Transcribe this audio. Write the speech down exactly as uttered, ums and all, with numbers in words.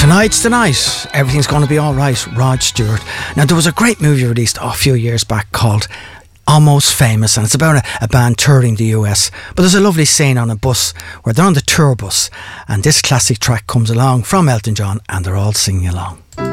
Tonight's the night. Everything's going to be all right. Rod Stewart. Now, there was a great movie released oh, a few years back called Almost Famous, and it's about a, a band touring the U S. But there's a lovely scene on a bus where they're on the tour bus, and this classic track comes along from Elton John, and they're all singing along.